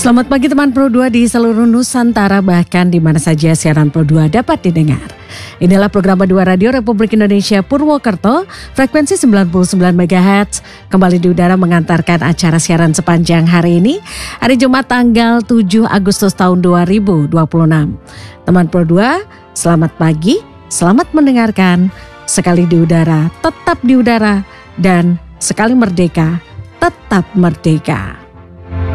Selamat pagi teman Pro 2 di seluruh Nusantara, bahkan di mana saja siaran Pro 2 dapat didengar. Inilah program Pro 2 Radio Republik Indonesia Purwokerto, frekuensi 99 MHz, kembali di udara mengantarkan acara siaran sepanjang hari ini, hari Jumat tanggal 7 Agustus tahun 2026. Teman Pro 2, selamat pagi, selamat mendengarkan, sekali di udara, tetap di udara, dan sekali merdeka, tetap merdeka.